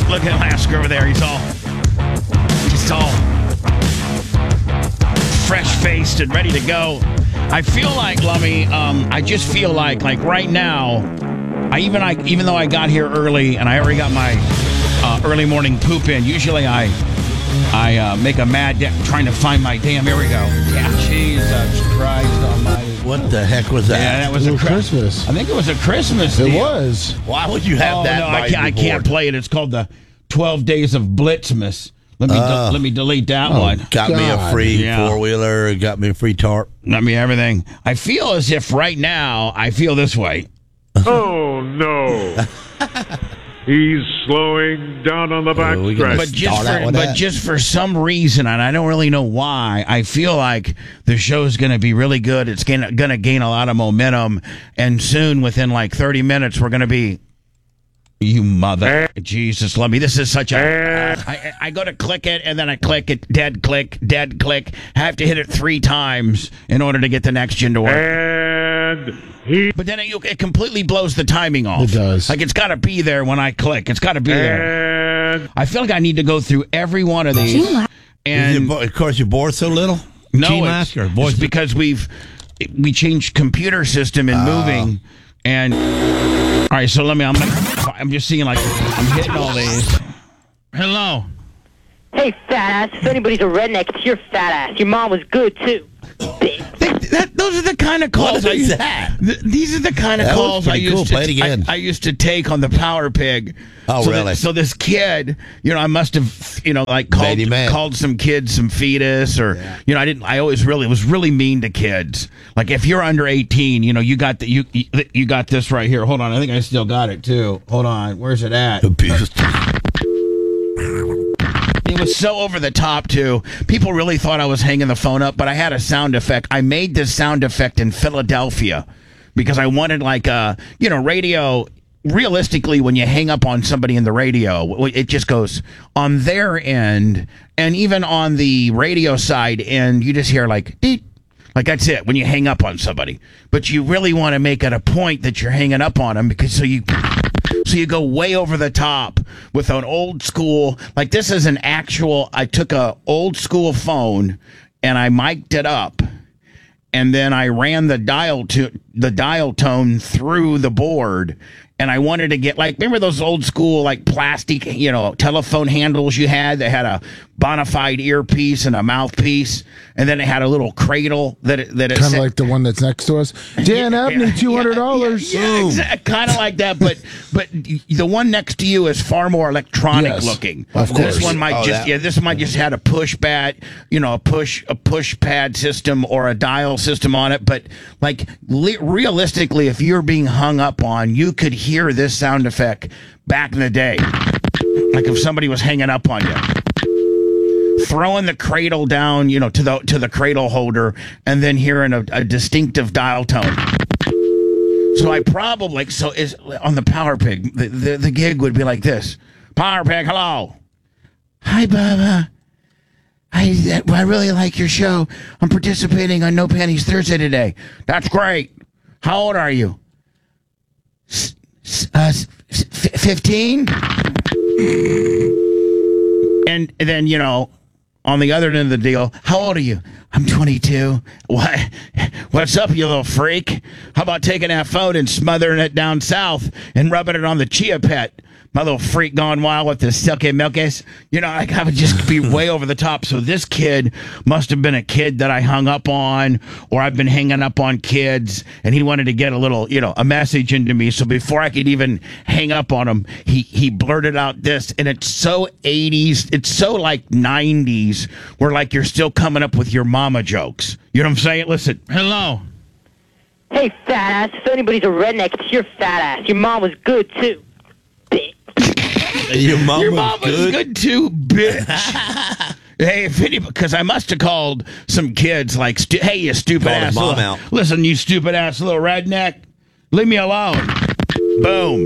Look at Lasker over there. He's all fresh-faced and ready to go. I feel like, Lummy, I just feel like right now, even though I got here early and I already got my early morning poop in, usually I make a mad trying to find my damn, here we go. Yeah, Jesus Christ almighty. What the heck was that? Yeah, that was a Christmas. I think it was a Christmas deal. It was. Why would you have that? No, by I can't play it. It's called the 12 Days of Blitzmas. Let me delete that one. Got me a free four-wheeler. Got me a free tarp. Got me everything. I feel as if right now I feel this way. Oh, no. He's slowing down on the backstretch. But just for some reason, and I don't really know why, I feel like the show's going to be really good. It's going to gain a lot of momentum. And soon, within like 30 minutes, we're going to be... You mother. Jesus, love me. This is such a... I go to click it, and then I click it. Dead click. I have to hit it 3 times in order to get the next gen to work. But then it completely blows the timing off. It does. Like, it's got to be there when I click. It's got to be there. I feel like I need to go through every one of these. And of course, you're bored so little? No, it's because we changed computer system and moving. And... All right, so I'm just seeing, like, I'm hitting all these. Hello. Hey, fat ass. If anybody's a redneck, it's your fat ass. Your mom was good, too. Those are the kind of calls. What is that? These are the kind of that calls I used Play it again. I used to take on the Power Pig. Oh, really? So this kid, I must have, like called some kids some fetus, or I always was really mean to kids. Like, if you're under 18, you got you got this right here. Hold on, I think I still got it too. Hold on, where's it at? Abused. It was so over the top, too. People really thought I was hanging the phone up, but I had a sound effect. I made this sound effect in Philadelphia because I wanted, like, radio. Realistically, when you hang up on somebody in the radio, it just goes on their end, and even on the radio side end, you just hear, like, deet. Like, that's it, when you hang up on somebody. But you really want to make it a point that you're hanging up on them, because so you go way over the top with an old school, like, this is an actual, I took a old school phone and I mic'd it up, and then I ran the dial tone through the board, and I wanted to get, like, remember those old school, like, plastic, telephone handles you had that had a bona fide earpiece and a mouthpiece, and then it had a little cradle that it kind of like the one that's next to us. Dan Abney, $200. Yeah, kind of like that, but the one next to you is far more electronic looking. Of course. This one might this might just had a push pad, a push pad system or a dial system on it. But, like, realistically, if you're being hung up on, you could hear this sound effect back in the day, like if somebody was hanging up on you. Throwing the cradle down, to the cradle holder, and then hearing a distinctive dial tone. So I probably is on the Power Pig. The gig would be like this: Power Pig, hello. Hi, Bubba. I really like your show. I'm participating on No Panties Thursday today. That's great. How old are you? 15. And then on the other end of the deal, how old are you? I'm 22. What's up, you little freak? How about taking that phone and smothering it down south and rubbing it on the Chia Pet? My little freak gone wild with the silky milkies. I would just be way over the top. So this kid must have been a kid that I hung up on, or I've been hanging up on kids, and he wanted to get a little, a message into me. So before I could even hang up on him, he blurted out this, and it's so 80s, it's so like 90s, where, like, you're still coming up with your mama jokes. You know what I'm saying? Listen, hello. Hey, fat ass. If anybody's a redneck, it's your fat ass. Your mom was good, too. Bitch. Your mom was good too, bitch. Hey, because I must have called some kids like, hey, you stupid ass little, listen, you stupid ass little redneck, leave me alone. Boom.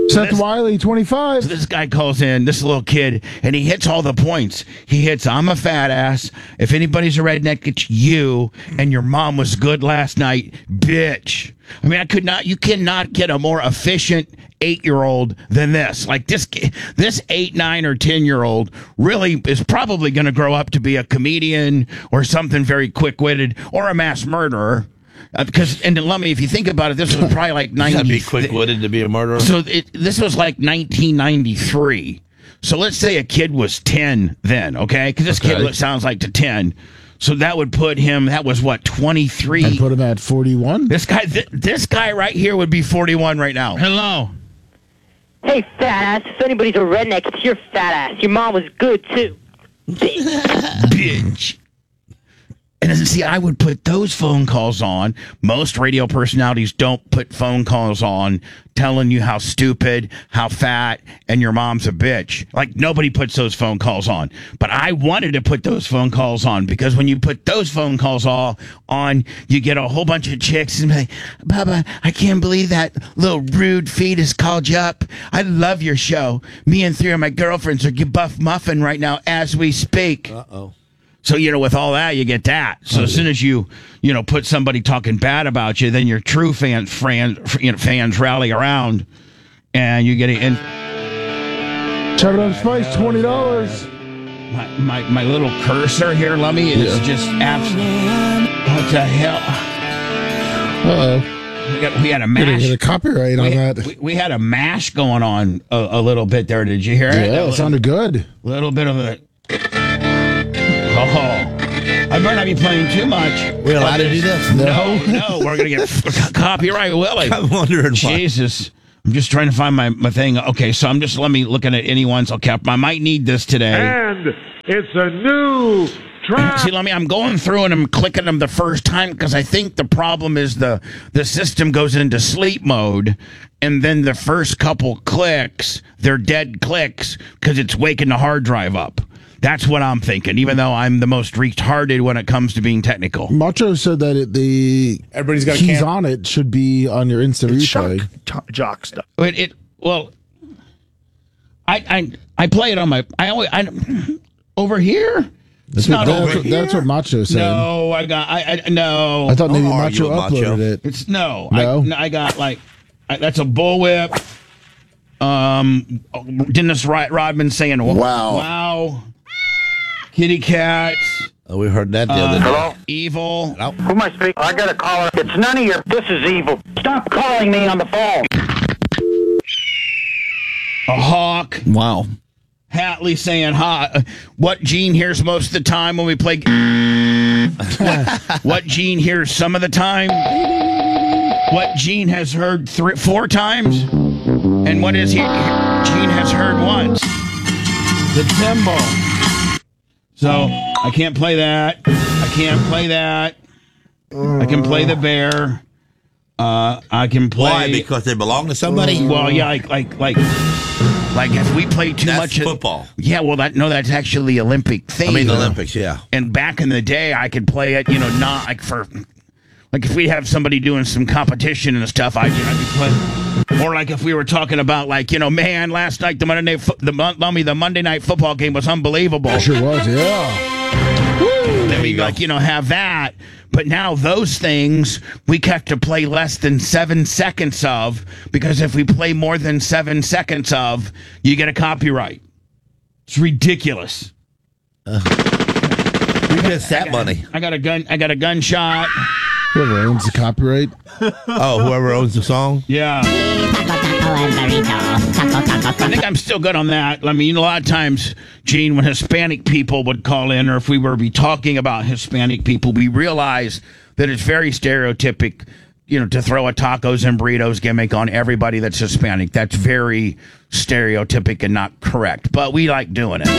Seth Wiley, 25. So this guy calls in, this little kid, and he hits all the points. He hits, I'm a fat ass. If anybody's a redneck, it's you. And your mom was good last night, bitch. I mean, you cannot get a more efficient 8-year-old than this. Like this 8, 9, or 10-year-old really is probably going to grow up to be a comedian or something very quick-witted or a mass murderer. Because and let me, if you think about it, this was probably like 90. You gotta be quick-witted to be a murderer. So this was like 1993. So let's say a kid was 10 then, okay? Because this kid sounds like to 10. So that would put him. That was what 23. And put him at 41. This guy right here would be 41 right now. Hello. Hey, fat ass. If anybody's a redneck, it's your fat ass. Your mom was good, too. Bitch. And see, I would put those phone calls on. Most radio personalities don't put phone calls on telling you how stupid, how fat, and your mom's a bitch. Like, nobody puts those phone calls on. But I wanted to put those phone calls on because when you put those phone calls all on, you get a whole bunch of chicks and be like, Bubba, I can't believe that little rude fetus called you up. I love your show. Me and 3 of my girlfriends are buff muffin right now as we speak. Uh-oh. So, with all that, you get that. So as soon as you put somebody talking bad about you, then your true fans rally around, and you get it. And Chop It Up Spice, $20. my little cursor here, Lummy, is just absolute. What the hell? Uh-oh. We had a mash. Get a copyright on that. We had a mash going on a little bit there. Did you hear it? Yeah, it sounded good. A little bit of a. Oh, I might not be playing too much. We're allowed to do this? No, we're going to get copyright, Willie. I'm wondering why. Jesus. I'm just trying to find my thing. Okay, so let me looking at anyone's. Okay, I might need this today. And it's a new track. See, I'm going through and I'm clicking them the first time because I think the problem is the system goes into sleep mode, and then the first couple clicks, they're dead clicks because it's waking the hard drive up. That's what I'm thinking, even though I'm the most retarded when it comes to being technical. Macho said that everybody's got keys on it should be on your Insta replay. Jock stuff. I play it on my over here. That's what Macho said. No, no. I thought maybe Macho Macho. uploaded it. It's no. No? I got that's a bullwhip. Dennis Rodman saying wow. Kitty cats. Oh, we heard that the other day. Hello? Evil. Hello? Who am I speaking? I got a caller. It's none of your. This is evil. Stop calling me on the phone. A hawk. Wow. Hatley saying hi. What Gene hears most of the time when we play. What Gene hears some of the time. What Gene has heard 4 times. And what is Gene has heard once. The tempo. So I can't play that. I can't play that. I can play the bear. I can play. Why? Because they belong to somebody? Well, yeah, like if we play too much football. Yeah, well, that's actually the Olympic thing. I mean, the Olympics, yeah. And back in the day, I could play it. Not like for. Like if we have somebody doing some competition and stuff, I'd be playing. Or like if we were talking about man, last night the Monday night football game was unbelievable. It sure was, yeah. Woo! Then we have that. But now those things we have to play less than 7 seconds of, because if we play more than 7 seconds of, you get a copyright. It's ridiculous. Who gets that money? I got a gunshot. Whoever owns the copyright. Oh, whoever owns the song? Yeah. I think I'm still good on that. I mean, a lot of times, Gene, when Hispanic people would call in, or if we were be talking about Hispanic people, we realize that it's very stereotypic, to throw a tacos and burritos gimmick on everybody that's Hispanic. That's very stereotypic and not correct. But we like doing it.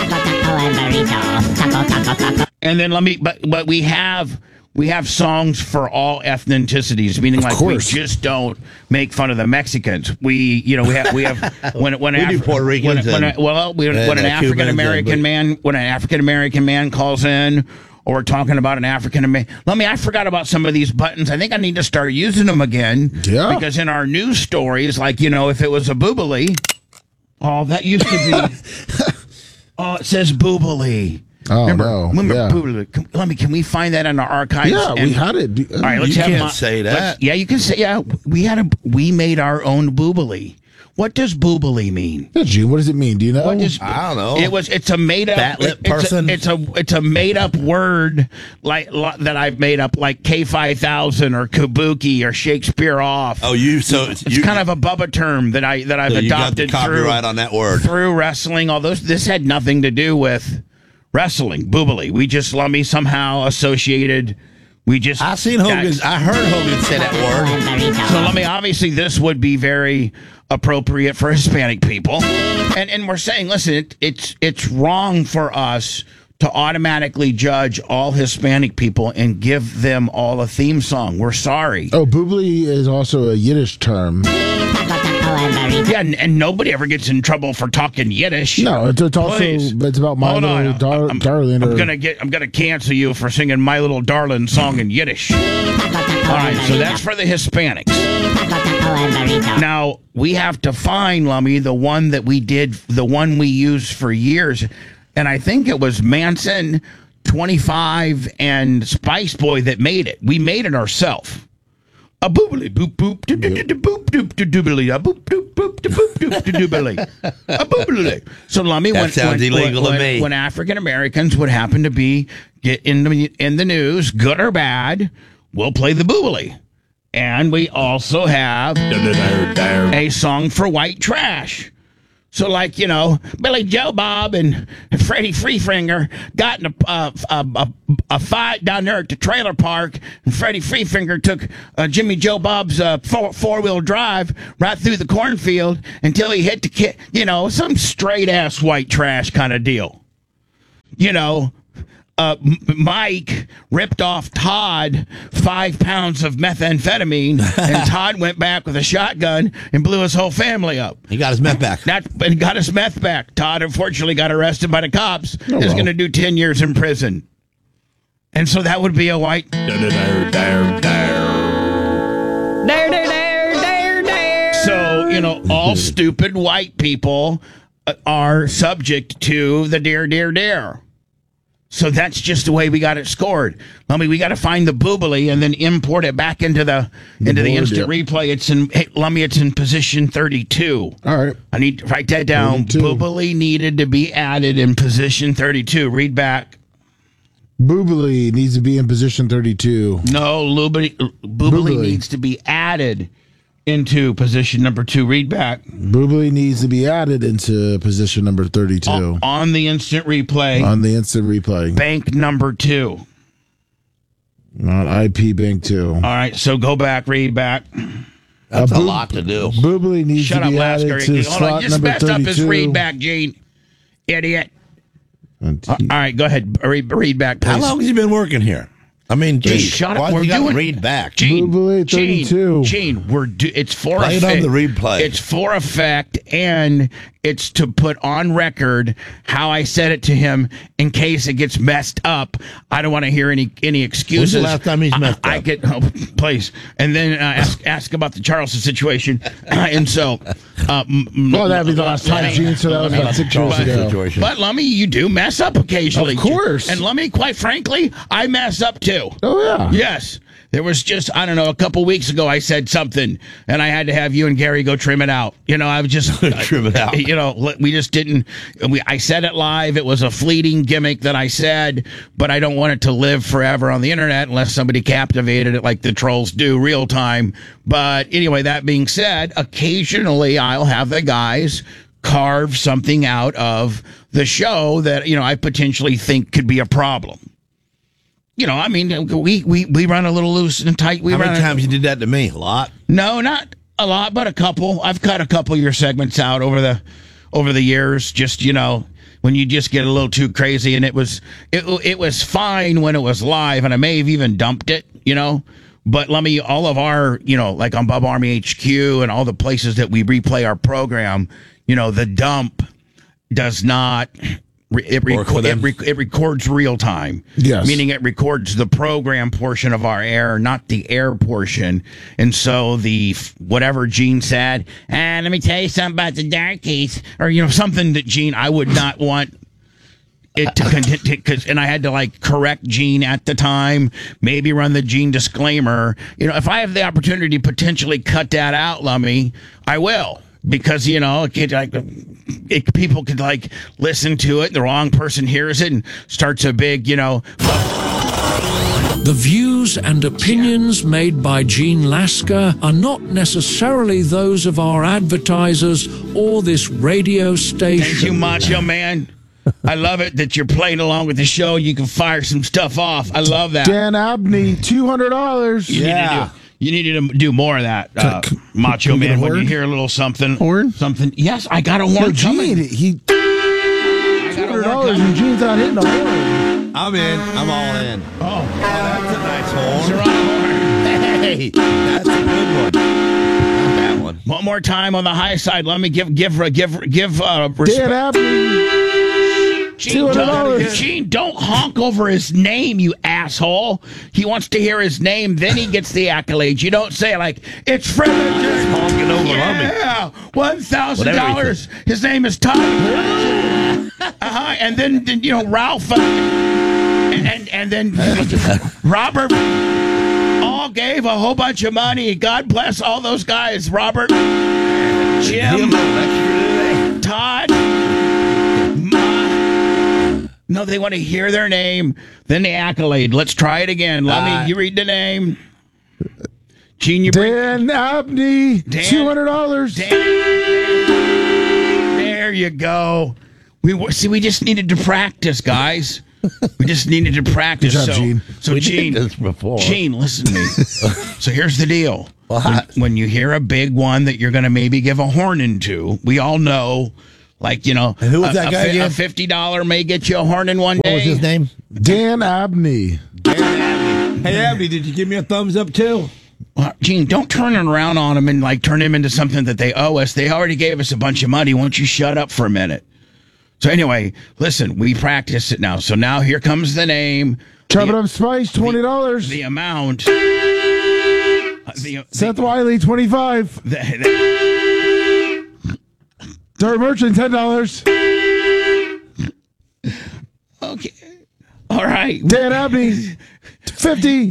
And then but we have songs for all ethnicities, meaning we just don't make fun of the Mexicans. We have when an African American man calls in, or we're talking about an African American. I forgot about some of these buttons. I think I need to start using them again. Yeah. Because in our news stories, like, if it was a boobily, that used to be. Oh, it says boobily. Oh, Remember yeah. boobily. Can we find that in our archives? Yeah, we had it. All right, let's You have can't say that. Yeah, you can say. Yeah, we made our own boobily. What does boobily mean? Yeah, Gene, what does it mean? Do you know? I don't know. It's a made up Fat lip person? It's a made up word that I've made up, like K5000 or Kabuki or Shakespeare off. Oh, It's kind of a Bubba term that I've so you got the adopted copyright on that word. through wrestling. All those. This had nothing to do with wrestling. Boobily. We just somehow associated. I seen Hogan. I heard Hogan say that word. So obviously this would be very appropriate for Hispanic people. And we're saying, listen, it's wrong for us to automatically judge all Hispanic people and give them all a theme song. We're sorry. Oh, boobly is also a Yiddish term. Yeah, and nobody ever gets in trouble for talking Yiddish. No, it's also Please. it's about my Hold little on. darling. I'm gonna cancel you for singing My Little Darling song in Yiddish. All right, so that's for the Hispanics. Now we have to find, Lummy, the one we used for years, and I think it was Manson, 25, and Spice Boy that made it. We made it ourselves. A boobily boop boop doop doop boop doop doobily a boop doop boop doop doop doobily a boobily. So Lummy, That sounds illegal to me. When African Americans would happen to get in the news, good or bad, we'll play the boobily. And we also have a song for white trash. So, Billy Joe Bob and Freddie Freefinger got in a fight down there at the trailer park, and Freddie Freefinger took Jimmy Joe Bob's four-wheel drive right through the cornfield until he hit the some straight-ass white trash kind of deal. Mike ripped off Todd 5 pounds of methamphetamine, and Todd went back with a shotgun and blew his whole family up. He got his meth back. And got his meth back. Todd unfortunately got arrested by the cops. Is going to do 10 years in prison. And so that would be a white. So, all stupid white people are subject to the dare. So that's just the way we got it scored. Lummy, we got to find the boobily and then import it back into the instant replay. It's in position 32. All right. I need to write that down. 32. Boobily needed to be added in position 32. Read back. Boobily needs to be in position 32. No, boobily needs to be added into position number 2. Read back. Boobily needs to be added into position number 32. On the instant replay. On the instant replay. Bank number 2. Not IP Bank 2. All right, so go back, read back. That's a lot to do. Boobily needs Shut to up, be added Lasker. to Hold slot on, you just number messed 32. up his read back, Gene. Idiot. All right, go ahead. Read back, please. How long has he been working here? I mean, Just geez, shut up. why We're you got to doing read back? Gene, Boobily 32. Gene, it's for Play it effect. on the replay. It's for effect, and it's to put on record how I said it to him in case it gets messed up. I don't want to hear any excuses. When's the last time he's messed I up? get please, and then ask about the Charleston situation, and so. Well, that'd be the last time, Gene, so that was about 6 years ago. Situation. But Lummy, you do mess up occasionally. Of course. And Lummy, quite frankly, I mess up too. Oh, yeah. Yes. There was just, I don't know, a couple weeks ago I said something and I had to have you and Gary go trim it out. I was just... Trim it out. We just didn't... I said it live. It was a fleeting gimmick that I said, but I don't want it to live forever on the internet unless somebody captivated it like the trolls do real time. But anyway, that being said, occasionally I'll have the guys carve something out of the show that, I potentially think could be a problem. We run a little loose and tight. How many times you did that to me? A lot? No, not a lot, but a couple. I've cut a couple of your segments out over the years. Just when you just get a little too crazy, and it was fine when it was live, and I may have even dumped it. But let me all of our like on Bub Army HQ and all the places that we replay our program. The dump does not It records real time. Yes. Meaning it records the program portion of our air, not the air portion. And so whatever Gene said, and let me tell you something about the darkies, or something that Gene, I would not want it to continue, and I had to correct Gene at the time, maybe run the Gene disclaimer. If I have the opportunity to potentially cut that out, Lummy, I will. Because, people could listen to it, the wrong person hears it and starts a big, The views and opinions made by Gene Lasker are not necessarily those of our advertisers or this radio station. Thank you, Macho Man. I love it that you're playing along with the show. You can fire some stuff off. I love that. Dan Abney, $200. You need to do more of that, Macho Man. When you hear a little something, something. Yes, I got a horn coming. $200 and Gene's not hitting a horn. I'm in. I'm all in. Oh, that's a nice horn. Hey, that's a good one. Not that one. One more time on the high side. Let me give respect. Dan Abney. Gene, don't honk over his name, you asshole. He wants to hear his name, then he gets the accolades. You don't say it's Fred. Honking over yeah, $1,000. His name is Todd. And then Ralph and then Robert all gave a whole bunch of money. God bless all those guys. Robert, Jim, Todd. No, they want to hear their name, then the accolade. Let's try it again. You read the name. Gene, Dan Abney, $200. There you go. We just needed to practice, guys. We just needed to practice. Good job, Gene. So Gene, did this before. Gene, listen to me. So here's the deal. When you hear a big one that you're going to maybe give a horn into, we all know. And who was that guy again? A $50 may get you a horn in one day. What was his name? Dan Abney. Hey, Abney, did you give me a thumbs up too? Well, Gene, don't turn it around on him and turn him into something that they owe us. They already gave us a bunch of money. Won't you shut up for a minute? So anyway, listen, we practiced it now. So now here comes the name. Chop it up spice, $20. The amount. Seth Wiley, $25. Dirt Merchant, $10. Okay. All right. Dan Abney, $50.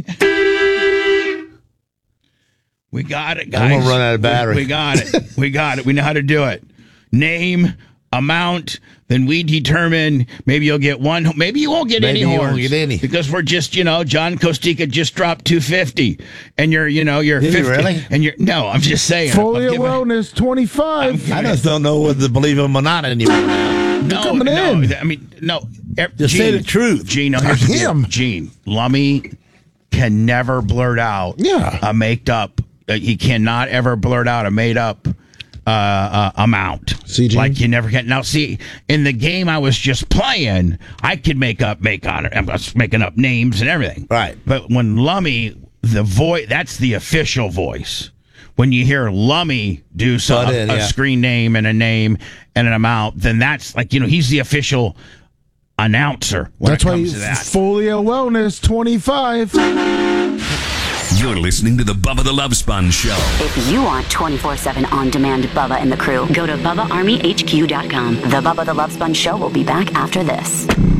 We got it, guys. I'm going to run out of battery. We got it. We got it. We know how to do it. Name, amount, then we determine maybe you'll get one. Maybe you won't get any horns. Won't get any. Because we're just, John Kostika just dropped $250. And you're 50. Really? And no, I'm just saying. Folio Wellness, $25. I just don't know whether to believe him or not anymore now. No. I mean, no. Just say the truth. Gene, here's the deal. Gene, Lummy can never blurt out a made up. He cannot ever blurt out a made up amount. See, Gene? Like you never can. Now, see, in the game I was just playing, I could make on it. I was making up names and everything. Right. But when Lummy, the voice, that's the official voice. When you hear Lummy do a screen name and a name and an amount, then that's he's the official announcer when that's it comes to that. Folio Wellness, $25. You're listening to the Bubba the Love Sponge Show. If you want 24/7 on-demand Bubba and the crew, go to BubbaArmyHQ.com. The Bubba the Love Sponge Show will be back after this.